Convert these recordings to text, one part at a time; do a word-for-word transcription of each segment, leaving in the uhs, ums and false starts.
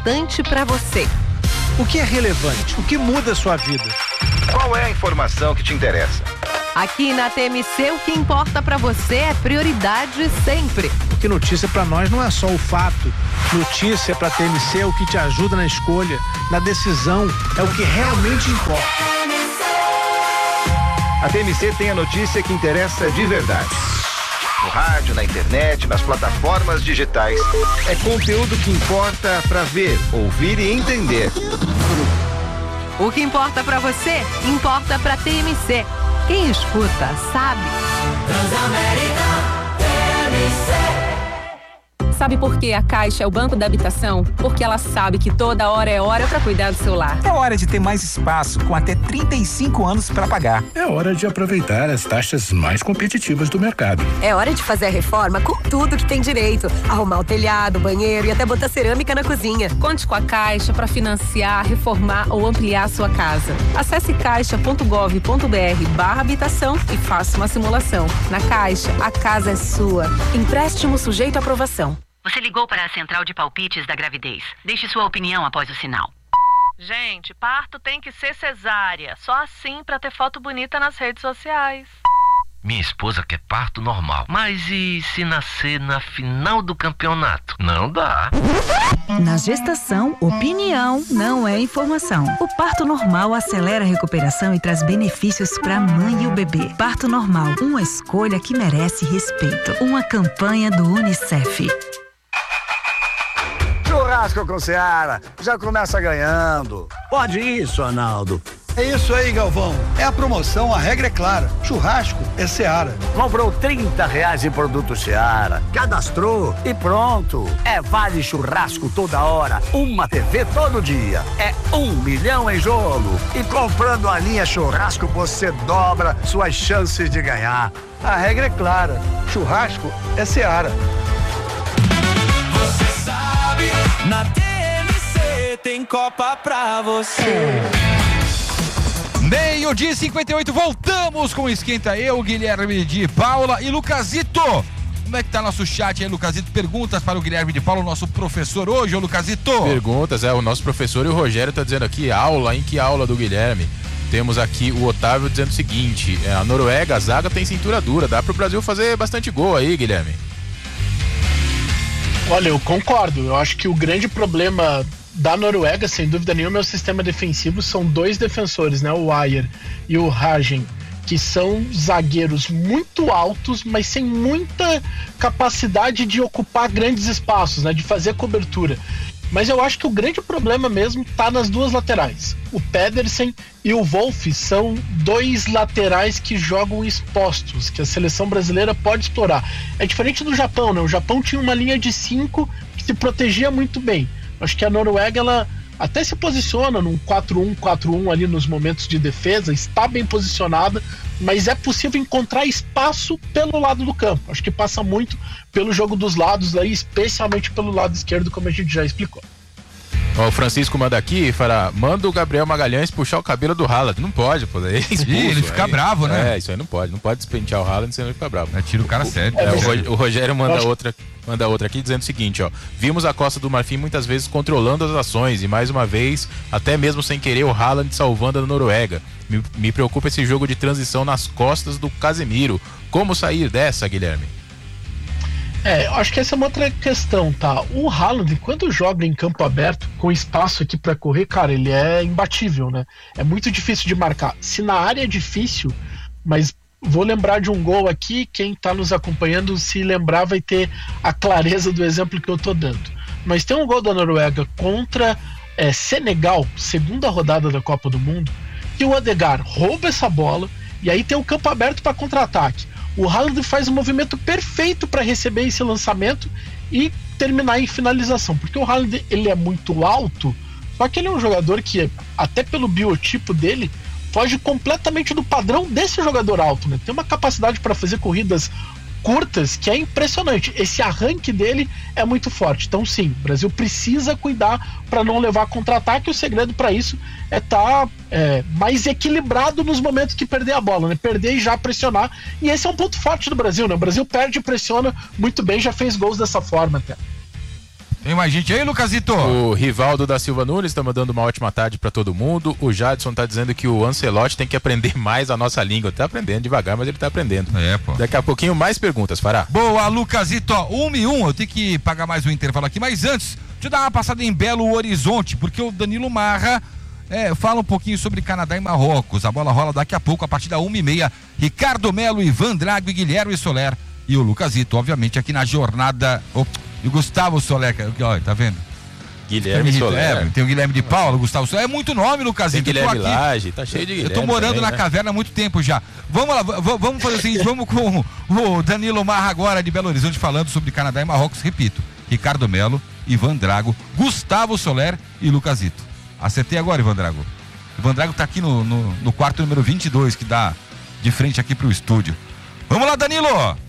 importante para você. O que é relevante? O que muda a sua vida? Qual é a informação que te interessa? Aqui na T M C, o que importa para você é prioridade sempre. Porque notícia para nós não é só o fato. Notícia para T M C é o que te ajuda na escolha, na decisão, é o que realmente importa. A T M C tem a notícia que interessa de verdade. No rádio, na internet, nas plataformas digitais. É conteúdo que importa para ver, ouvir e entender. O que importa para você, importa para T M C. Quem escuta, sabe. Transamérica T M C. Sabe por que a Caixa é o banco da habitação? Porque ela sabe que toda hora é hora para cuidar do seu lar. É hora de ter mais espaço, com até trinta e cinco anos para pagar. É hora de aproveitar as taxas mais competitivas do mercado. É hora de fazer a reforma com tudo que tem direito. Arrumar o telhado, o banheiro e até botar cerâmica na cozinha. Conte com a Caixa para financiar, reformar ou ampliar a sua casa. Acesse caixa ponto gov ponto br barra habitação e faça uma simulação. Na Caixa, a casa é sua. Empréstimo sujeito à aprovação. Você ligou para a central de palpites da gravidez. Deixe sua opinião após o sinal. Gente, parto tem que ser cesárea. Só assim para ter foto bonita nas redes sociais. Minha esposa quer parto normal. Mas e se nascer na final do campeonato? Não dá. Na gestação, opinião não é informação. O parto normal acelera a recuperação e traz benefícios para a mãe e o bebê. Parto normal, uma escolha que merece respeito. Uma campanha do Unicef. Churrasco com Seara, já começa ganhando. Pode isso, Arnaldo. É isso aí, Galvão. É a promoção, a regra é clara. Churrasco é Seara. Comprou trinta reais em produto Seara. Cadastrou e pronto. É vale churrasco toda hora. Uma T V todo dia. É um milhão em jogo. E comprando a linha churrasco, você dobra suas chances de ganhar. A regra é clara. Churrasco é Seara. Você sabe, na T M C tem Copa pra você. Meio-dia e cinquenta e oito, voltamos com o Esquenta Eu, Guilherme de Paula e Lucasito. Como é que tá nosso chat aí, Lucasito? Perguntas para o Guilherme de Paula, o nosso professor hoje, ô Lucasito. Perguntas, é, o nosso professor e o Rogério tá dizendo aqui, aula, em que aula do Guilherme? Temos aqui o Otávio dizendo o seguinte, a Noruega, a zaga tem cintura dura, dá pro Brasil fazer bastante gol aí, Guilherme. Olha, eu concordo, eu acho que o grande problema da Noruega, sem dúvida nenhuma, é o sistema defensivo. São dois defensores, né? O Ajer e o Hagen, que são zagueiros muito altos, mas sem muita capacidade de ocupar grandes espaços, né? De fazer cobertura. Mas eu acho que o grande problema mesmo tá nas duas laterais. O Pedersen e o Wolff são dois laterais que jogam expostos, que a seleção brasileira pode explorar. É diferente do Japão, né? O Japão tinha uma linha de cinco que se protegia muito bem. Acho que a Noruega, ela até se posiciona num quatro um quatro um ali nos momentos de defesa, está bem posicionada, mas é possível encontrar espaço pelo lado do campo. Acho que passa muito pelo jogo dos lados, aí, especialmente pelo lado esquerdo, como a gente já explicou. Ó, o Francisco manda aqui e fala, manda o Gabriel Magalhães puxar o cabelo do Haaland. Não pode, pô, é expulso. Ih, ele fica aí, bravo, né? É, isso aí não pode, não pode despentear o Haaland, senão ele fica bravo. É, tira o cara sério. É, o, o Rogério manda outra, manda outra aqui dizendo o seguinte, ó, vimos a Costa do Marfim muitas vezes controlando as ações e mais uma vez, até mesmo sem querer, o Haaland salvando a Noruega. Me, me preocupa esse jogo de transição nas costas do Casemiro. Como sair dessa, Guilherme? É, eu acho que essa é uma outra questão, tá? O Haaland, quando joga em campo aberto, com espaço aqui pra correr, cara, ele é imbatível, né? É muito difícil de marcar. Se na área é difícil, mas vou lembrar de um gol aqui, quem tá nos acompanhando, se lembrar, vai ter a clareza do exemplo que eu tô dando. Mas tem um gol da Noruega contra é, Senegal, segunda rodada da Copa do Mundo, que o Odegaard rouba essa bola, e aí tem o campo aberto para contra-ataque. O Haaland faz um movimento perfeito para receber esse lançamento e terminar em finalização, porque o Haaland, ele é muito alto, só que ele é um jogador que, até pelo biotipo dele, foge completamente do padrão desse jogador alto, né? Tem uma capacidade para fazer corridas curtas que é impressionante. Esse arranque dele é muito forte. Então sim, o Brasil precisa cuidar para não levar contra-ataque. O segredo para isso é estar tá, é, mais equilibrado nos momentos que perder a bola, né? Perder e já pressionar. E esse é um ponto forte do Brasil, né? O Brasil perde e pressiona muito bem, já fez gols dessa forma até. Tem mais gente aí, Lucasito? O Rivaldo da Silva Nunes tá mandando uma ótima tarde pra todo mundo. O Jadson tá dizendo que o Ancelotti tem que aprender mais a nossa língua. Tá aprendendo devagar, mas ele tá aprendendo. É, pô. Daqui a pouquinho mais perguntas, Fará. Boa, Lucasito. Um e um, eu tenho que pagar mais um intervalo aqui, mas antes, deixa eu dar uma passada em Belo Horizonte, porque o Danilo Marra é, fala um pouquinho sobre Canadá e Marrocos. A bola rola daqui a pouco, a partir da uma e meia. Ricardo Melo, Ivan Drago e Guilherme Soler. E o Lucasito, obviamente, aqui na jornada... Oh, e o Gustavo Soler, olha, tá vendo? Guilherme Soler. É, tem o Guilherme de Paula, o Gustavo Soler. É muito nome, Lucasito. Tem Guilherme Lage, tá cheio de Guilherme. Eu tô morando também, na né? caverna há muito tempo já. Vamos lá, vamos fazer o seguinte, vamos com o Danilo Marra agora de Belo Horizonte falando sobre Canadá e Marrocos. Repito, Ricardo Melo, Ivan Drago, Gustavo Soler e Lucasito. Acertei agora, Ivan Drago. Ivan Drago tá aqui no, no, no quarto número vinte e dois, que dá de frente aqui pro estúdio. Vamos lá, Danilo!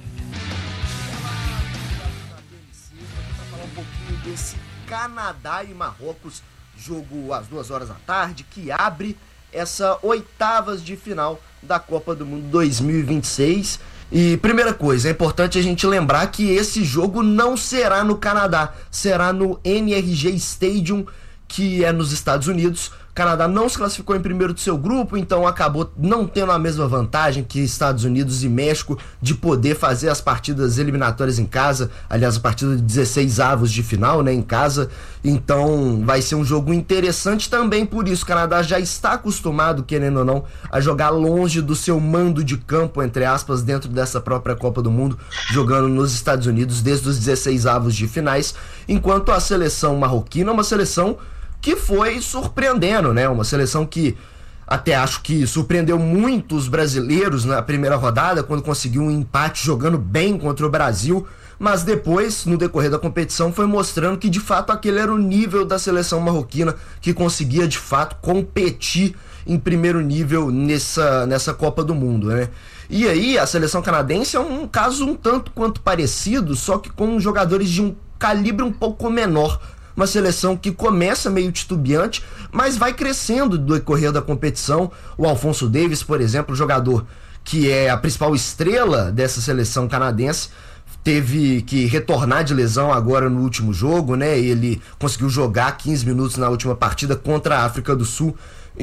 Desse Canadá e Marrocos, jogo às duas horas da tarde, que abre essa oitavas de final da Copa do Mundo dois mil e vinte e seis. E primeira coisa, é importante a gente lembrar que esse jogo não será no Canadá, será no N R G Stadium, que é nos Estados Unidos. O Canadá não se classificou em primeiro do seu grupo, então acabou não tendo a mesma vantagem que Estados Unidos e México de poder fazer as partidas eliminatórias em casa. Aliás, a partida de dezesseis avos de final, né, em casa. Então vai ser um jogo interessante também por isso. O Canadá já está acostumado, querendo ou não, a jogar longe do seu mando de campo, entre aspas, dentro dessa própria Copa do Mundo, jogando nos Estados Unidos desde os dezesseis avos de finais, enquanto a seleção marroquina é uma seleção que foi surpreendendo, né? Uma seleção que até acho que surpreendeu muito os brasileiros na primeira rodada, quando conseguiu um empate jogando bem contra o Brasil, mas depois, no decorrer da competição, foi mostrando que de fato aquele era o nível da seleção marroquina, que conseguia de fato competir em primeiro nível nessa, nessa Copa do Mundo, né? E aí a seleção canadense é um caso um tanto quanto parecido, só que com jogadores de um calibre um pouco menor. Uma seleção que começa meio titubeante, mas vai crescendo do decorrer da competição. O Alphonso Davies, por exemplo, jogador que é a principal estrela dessa seleção canadense, teve que retornar de lesão agora no último jogo, né? Ele conseguiu jogar quinze minutos na última partida contra a África do Sul.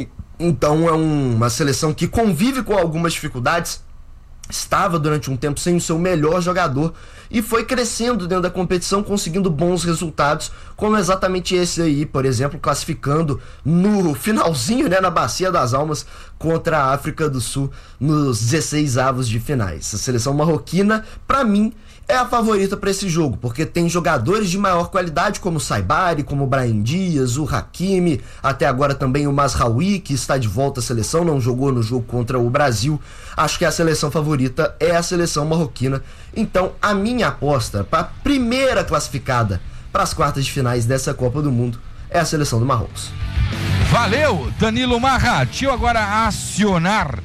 Então é um, uma seleção que convive com algumas dificuldades. Estava durante um tempo sem o seu melhor jogador e foi crescendo dentro da competição, conseguindo bons resultados, como exatamente esse aí, por exemplo, classificando no finalzinho, né, na Bacia das Almas contra a África do Sul nos dezesseis avos de finais. A seleção marroquina, para mim, é a favorita para esse jogo, porque tem jogadores de maior qualidade como o Saibari, como o Brahim Dias, o Hakimi, até agora também o Mazraoui, que está de volta à seleção, não jogou no jogo contra o Brasil. Acho que a seleção favorita é a seleção marroquina. Então a minha aposta para a primeira classificada para as quartas de finais dessa Copa do Mundo é a seleção do Marrocos. Valeu, Danilo Marra. Deixa eu agora acionar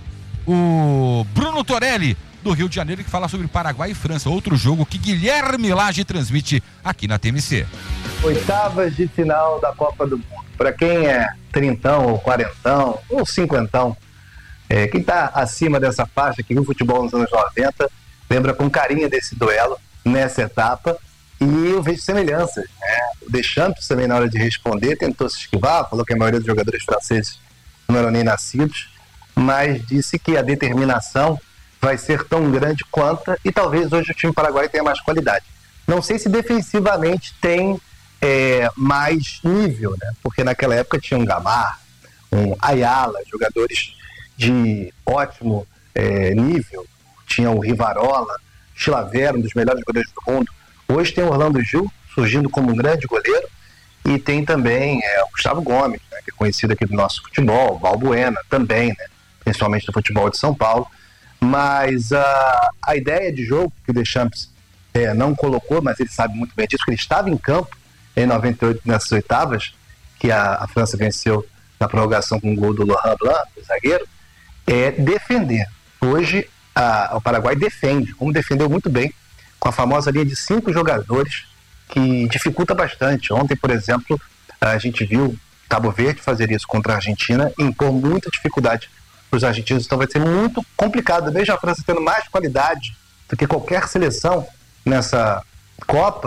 o Bruno Torelli, do Rio de Janeiro, que fala sobre Paraguai e França, outro jogo que Guilherme Lage transmite aqui na T M C. Oitavas de final da Copa do Mundo. Para quem é trintão, ou quarentão, ou cinquentão, é, quem está acima dessa faixa, que viu futebol nos anos noventa, lembra com carinho desse duelo, nessa etapa, e eu vejo semelhanças. Né? O Deschamps também, na hora de responder, tentou se esquivar, falou que a maioria dos jogadores franceses não eram nem nascidos, mas disse que a determinação vai ser tão grande quanto, e talvez hoje o time paraguaio tenha mais qualidade. Não sei se defensivamente tem é, mais nível, né? Porque naquela época tinha um Gamar, um Ayala, jogadores de ótimo é, nível, tinha o Rivarola, Chilavero, um dos melhores jogadores do mundo. Hoje tem o Orlando Gil, surgindo como um grande goleiro, e tem também é, o Gustavo Gomes, né, que é conhecido aqui do nosso futebol, o Balbuena também, né, principalmente do futebol de São Paulo. Mas uh, a ideia de jogo que o Deschamps é, não colocou, mas ele sabe muito bem disso, que ele estava em campo em noventa e oito nessas oitavas, que a, a França venceu na prorrogação com o gol do Laurent Blanc, do zagueiro, é defender. Hoje a, o Paraguai defende, como defendeu muito bem, com a famosa linha de cinco jogadores, que dificulta bastante. Ontem, por exemplo, a gente viu Cabo Verde fazer isso contra a Argentina e impor muita dificuldade para os argentinos, então vai ser muito complicado. Veja a França tendo mais qualidade do que qualquer seleção nessa Copa,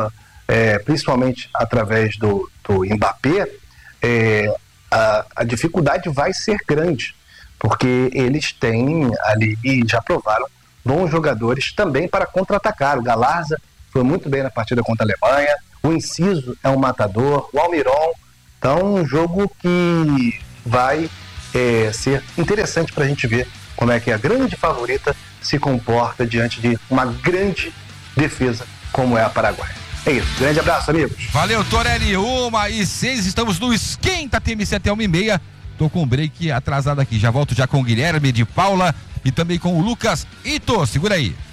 é, principalmente através do, do Mbappé, é, a, a dificuldade vai ser grande, porque eles têm ali, e já provaram, bons jogadores também para contra-atacar. O Galarza foi muito bem na partida contra a Alemanha, o Enciso é um matador, o Almiron. Então, um jogo que vai é, ser interessante para a gente ver como é que a grande favorita se comporta diante de uma grande defesa como é a Paraguai. É isso, grande abraço, amigos. Valeu, Torelli, uma e seis, estamos no Esquenta T M C até uma e meia. Tô com um break atrasado aqui, já volto já com o Guilherme de Paula e também com o Lucas Ito, segura aí.